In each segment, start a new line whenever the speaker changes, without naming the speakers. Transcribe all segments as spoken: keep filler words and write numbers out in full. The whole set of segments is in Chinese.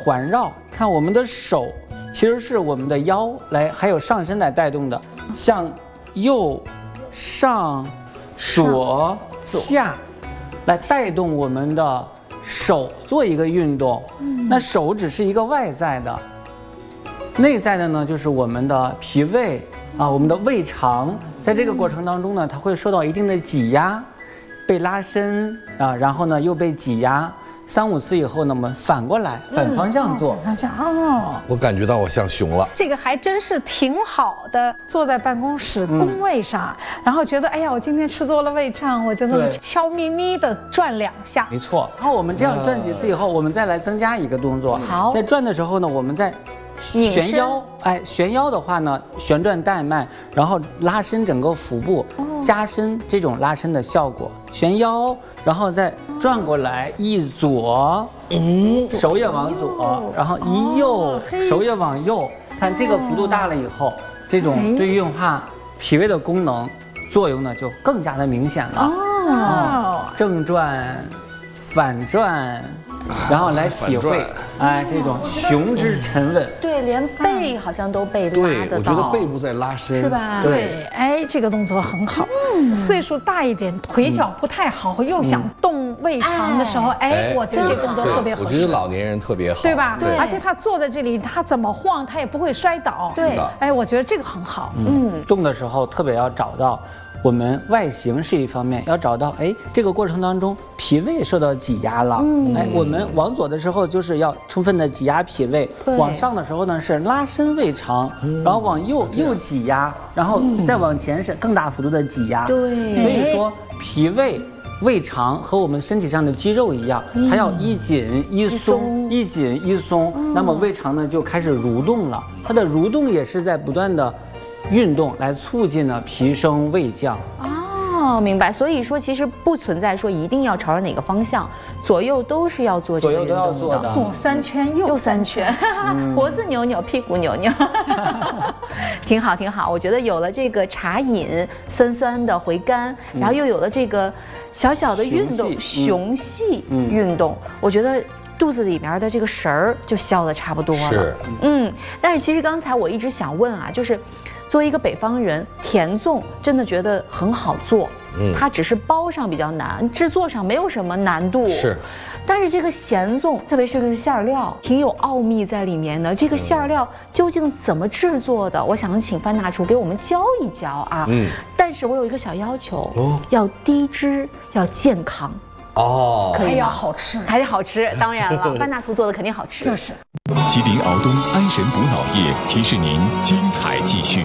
环绕。看我们的手其实是我们的腰来，还有上身来带动的，向右、上、左、下，来带动我们的手做一个运动。那手只是一个外在的，内在的呢就是我们的脾胃啊，我们的胃肠，在这个过程当中呢，它会受到一定的挤压，被拉伸啊，然后呢又被挤压。三五次以后呢，我们反过来反方向做。
方向哦，
我感觉到我像熊了。
这个还真是挺好的。坐在办公室工位上，嗯、然后觉得哎呀，我今天吃多了胃胀，我就那么悄咪咪的转两下。
没错。然后我们这样转几次以后，我们再来增加一个动作。
好，
在转的时候呢，我们再旋腰。哎，旋腰的话呢，旋转带脉，然后拉伸整个腹部，加深这种拉伸的效果。旋腰，然后再转过来，一左，嗯，手也往左，然后一右，手也往右。看这个幅度大了以后，这种对运化脾胃的功能作用呢，就更加的明显了。哦，正转，反转。然后来体会，哎，这种雄之沉稳。
对，连背好像都被拉
对，
得到。
我觉得背部在拉伸，
是吧？
对，哎，这个动作很好。嗯，岁数大一点，腿脚不太好，又想动胃肠的时候，哎，我觉得这个动作特别合适。
我觉得老年人特别好，
对吧？
对，
而且他坐在这里，他怎么晃，他也不会摔倒。
对，
哎，我觉得这个很好。
嗯，动的时候特别要找到。我们外形是一方面，要找到哎，这个过程当中脾胃受到挤压了，嗯、哎，我们往左的时候就是要充分的挤压脾胃，往上的时候呢是拉伸胃肠，嗯、然后往右又挤压，然后再往前是更大幅度的挤压。
对，
所以说脾胃、胃肠和我们身体上的肌肉一样，它要一紧一松，一紧一松，那么胃肠呢就开始蠕动了，它的蠕动也是在不断的。运动来促进呢脾升胃降。
哦，明白。所以说，其实不存在说一定要朝着哪个方向，左右都是要做这个运动的。
左右都要做的。
左三圈，右三圈，
脖子扭扭，屁股扭扭，挺好，挺好。我觉得有了这个茶饮，酸酸的回甘，然后又有了这个小小的运动，熊系运动，我觉得。肚子里面的这个食儿就消得差不多了。
是，
嗯，但是其实刚才我一直想问啊，就是作为一个北方人，甜粽真的觉得很好做，嗯，它只是包上比较难，制作上没有什么难度。
是，
但是这个咸粽，特别是这个馅料，挺有奥秘在里面的。这个馅料究竟怎么制作的？我想请范大厨给我们教一教啊。嗯，但是我有一个小要求，哦，要低脂，要健康。
哦，
还要好吃，
还得好吃，当然了，范大厨做的肯定好吃。
就是。
吉林敖东安神补脑液提示您精彩继续。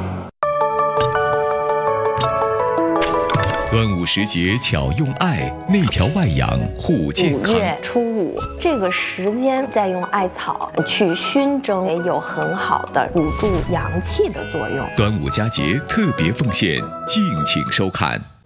端午时节巧用艾，内调外养护健康。
五月初五这个时间再用艾草去熏蒸，也有很好的补助阳气的作用。
端午佳节特别奉献，敬请收看。